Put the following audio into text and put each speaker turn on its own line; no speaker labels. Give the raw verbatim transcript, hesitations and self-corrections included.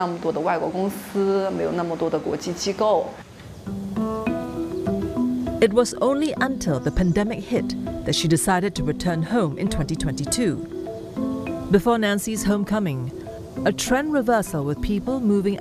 那么多的外国公司，没有那么多的国际机构。
It was only until the pandemic hit that she decided to return home in twenty twenty-two. Before Nancy's homecoming, a trend reversal with people moving